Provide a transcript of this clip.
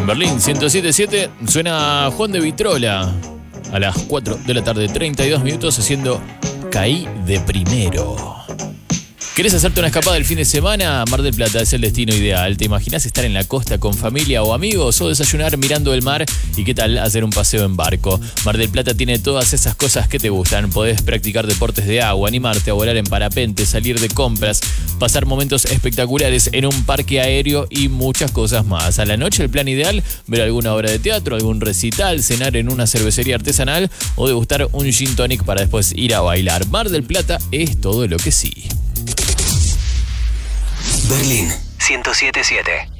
En Berlín, 107.7, suena Juan de Vitrola a las 4 de la tarde, 32 minutos, haciendo Caí de Primero. ¿Querés hacerte una escapada el fin de semana? Mar del Plata es el destino ideal. ¿Te imaginás estar en la costa con familia o amigos o desayunar mirando el mar? ¿Y qué tal hacer un paseo en barco? Mar del Plata tiene todas esas cosas que te gustan. Podés practicar deportes de agua, animarte a volar en parapente, salir de compras, pasar momentos espectaculares en un parque aéreo y muchas cosas más. A la noche el plan ideal, ver alguna obra de teatro, algún recital, cenar en una cervecería artesanal o degustar un gin tonic para después ir a bailar. Mar del Plata es todo lo que sí. Berlín 107.7.